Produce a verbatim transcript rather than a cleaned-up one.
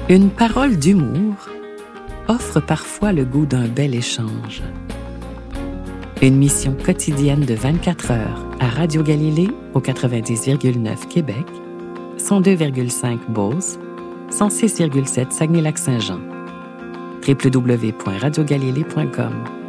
Une parole d'humour offre parfois le goût d'un bel échange. Une mission quotidienne de vingt-quatre heures à Radio Galilée au quatre-vingt-dix virgule neuf Québec, cent deux virgule cinq Beauce, cent six virgule sept Saguenay-Lac-Saint-Jean. w w w point radio galilée point com